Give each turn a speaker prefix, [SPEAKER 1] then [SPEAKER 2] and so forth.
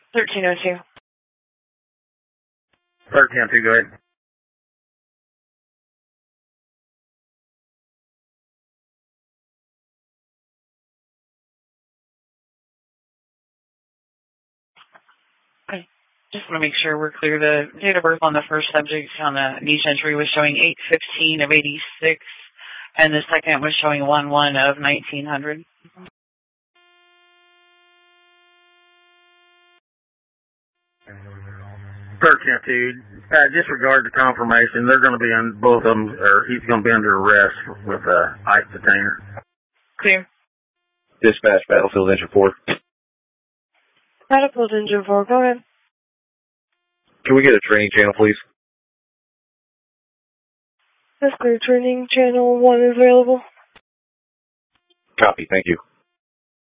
[SPEAKER 1] 1302.
[SPEAKER 2] 1302, go ahead.
[SPEAKER 1] Okay. Just want to make sure we're clear. The date of birth on the first subject on the niche entry was showing 8/15 of 86, and the second was showing 1/1 of 1900.
[SPEAKER 2] 1302, disregard the confirmation. They're going to be on both of them, or he's going to be under arrest with ICE detainer.
[SPEAKER 1] Clear.
[SPEAKER 3] Dispatch, Battlefield Engine 4.
[SPEAKER 1] Battlefield Engine 4, go ahead.
[SPEAKER 3] Can we get a training channel, please?
[SPEAKER 1] That's clear. Training channel 1 is available.
[SPEAKER 3] Copy, thank you.